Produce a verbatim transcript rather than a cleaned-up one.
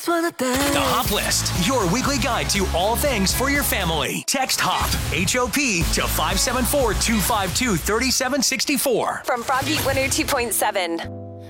The Hop List, your weekly guide to all things for your family. Text HOP, H O P, to five seven four, two five two, three seven six four. From Froggy one oh two point seven.